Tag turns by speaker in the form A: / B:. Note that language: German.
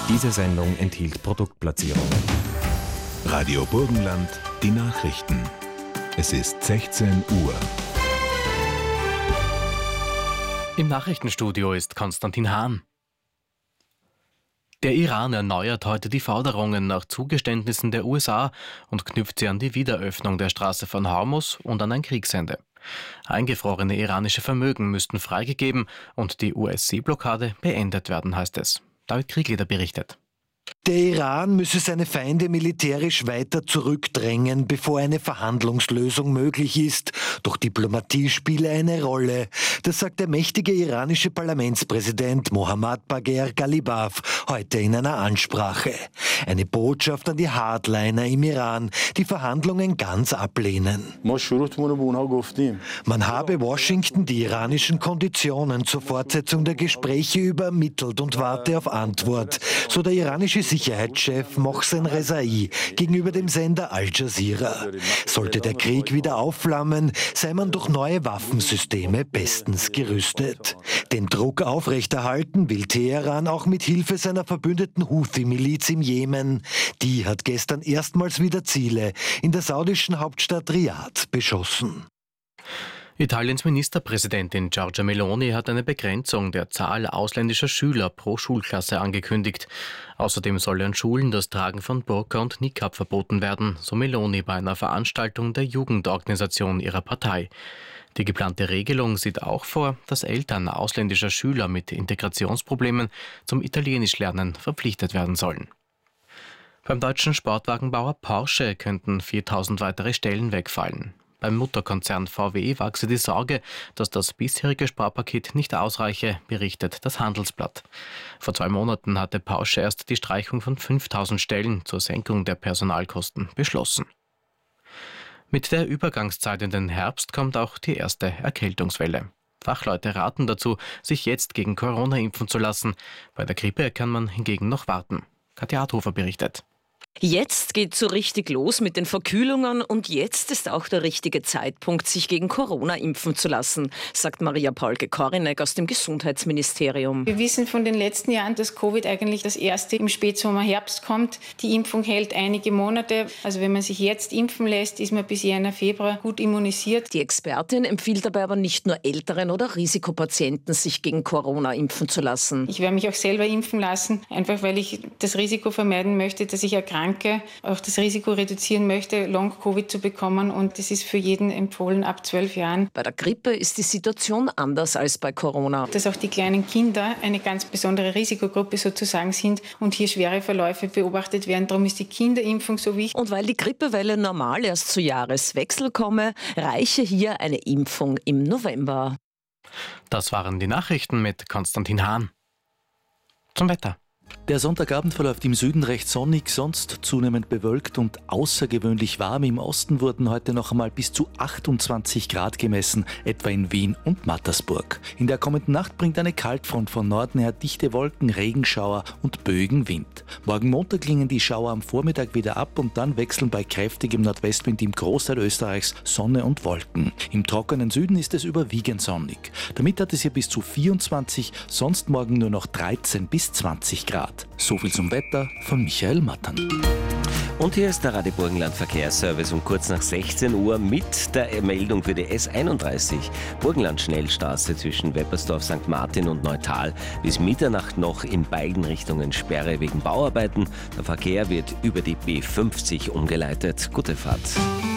A: Diese Sendung enthielt Produktplatzierungen.
B: Radio Burgenland, die Nachrichten. Es ist 16 Uhr.
C: Im Nachrichtenstudio ist Konstantin Hahn. Der Iran erneuert heute die Forderungen nach Zugeständnissen der USA und knüpft sie an die Wiederöffnung der Straße von Hormuz und an ein Kriegsende. Eingefrorene iranische Vermögen müssten freigegeben und die US-Seeblockade beendet werden, heißt es. David Kriegleder berichtet.
D: Der Iran müsse seine Feinde militärisch weiter zurückdrängen, bevor eine Verhandlungslösung möglich ist. Doch Diplomatie spiele eine Rolle. Das sagt der mächtige iranische Parlamentspräsident Mohammad Bagher Ghalibaf heute in einer Ansprache. Eine Botschaft an die Hardliner im Iran, die Verhandlungen ganz ablehnen. Man habe Washington die iranischen Konditionen zur Fortsetzung der Gespräche übermittelt und warte auf Antwort, so der iranische Sicherheitschef Mohsen Rezai gegenüber dem Sender Al Jazeera. Sollte der Krieg wieder aufflammen, sei man durch neue Waffensysteme bestens gerüstet. Den Druck aufrechterhalten will Teheran auch mit Hilfe seiner verbündeten Houthi-Miliz im Jemen. Die hat gestern erstmals wieder Ziele in der saudischen Hauptstadt Riad beschossen.
C: Italiens Ministerpräsidentin Giorgia Meloni hat eine Begrenzung der Zahl ausländischer Schüler pro Schulklasse angekündigt. Außerdem soll an Schulen das Tragen von Burka und Niqab verboten werden, so Meloni bei einer Veranstaltung der Jugendorganisation ihrer Partei. Die geplante Regelung sieht auch vor, dass Eltern ausländischer Schüler mit Integrationsproblemen zum Italienischlernen verpflichtet werden sollen. Beim deutschen Sportwagenbauer Porsche könnten 4.000 weitere Stellen wegfallen. Beim Mutterkonzern VW wachse die Sorge, dass das bisherige Sparpaket nicht ausreiche, berichtet das Handelsblatt. Vor 2 Monaten hatte Porsche erst die Streichung von 5.000 Stellen zur Senkung der Personalkosten beschlossen. Mit der Übergangszeit in den Herbst kommt auch die erste Erkältungswelle. Fachleute raten dazu, sich jetzt gegen Corona impfen zu lassen. Bei der Grippe kann man hingegen noch warten. Katja Adhofer berichtet.
E: Jetzt geht's so richtig los mit den Verkühlungen und jetzt ist auch der richtige Zeitpunkt, sich gegen Corona impfen zu lassen, sagt Maria Paulke-Korinek aus dem Gesundheitsministerium.
F: Wir wissen von den letzten Jahren, dass Covid eigentlich das erste im Spätsommer, Herbst kommt. Die Impfung hält einige Monate. Also wenn man sich jetzt impfen lässt, ist man bis Jänner, Februar gut immunisiert.
E: Die Expertin empfiehlt dabei aber nicht nur älteren oder Risikopatienten, sich gegen Corona impfen zu lassen.
F: Ich werde mich auch selber impfen lassen, einfach weil ich das Risiko vermeiden möchte, dass ich erkranke, auch das Risiko reduzieren möchte, Long-Covid zu bekommen. Und das ist für jeden empfohlen ab 12 Jahren.
E: Bei der Grippe ist die Situation anders als bei Corona.
F: Dass auch die kleinen Kinder eine ganz besondere Risikogruppe sozusagen sind und hier schwere Verläufe beobachtet werden. Darum ist die Kinderimpfung so wichtig.
E: Und weil die Grippewelle normal erst zu Jahreswechsel komme, reiche hier eine Impfung im November.
C: Das waren die Nachrichten mit Konstantin Hahn. Zum Wetter.
G: Der Sonntagabend verläuft im Süden recht sonnig, sonst zunehmend bewölkt und außergewöhnlich warm. Im Osten wurden heute noch einmal bis zu 28 Grad gemessen, etwa in Wien und Mattersburg. In der kommenden Nacht bringt eine Kaltfront von Norden her dichte Wolken, Regenschauer und Böenwind. Morgen Montag klingen die Schauer am Vormittag wieder ab und dann wechseln bei kräftigem Nordwestwind im Großteil Österreichs Sonne und Wolken. Im trockenen Süden ist es überwiegend sonnig. Damit hat es hier bis zu 24, sonst morgen nur noch 13 bis 20 Grad. So viel zum Wetter von Michael Mattern.
H: Und hier ist der Radio Burgenland Verkehrsservice um kurz nach 16 Uhr mit der Meldung für die S31 Burgenland Schnellstraße zwischen Weppersdorf, St. Martin und Neutal. Bis Mitternacht noch in beiden Richtungen Sperre wegen Bauarbeiten. Der Verkehr wird über die B50 umgeleitet. Gute Fahrt.